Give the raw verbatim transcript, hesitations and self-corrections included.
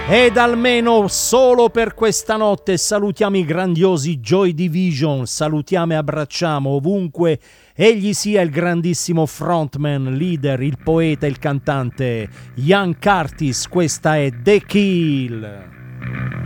Ed almeno solo per questa notte salutiamo i grandiosi Joy Division, salutiamo e abbracciamo ovunque egli sia il grandissimo frontman, leader, il poeta, il cantante Ian Curtis. Questa è The Kill.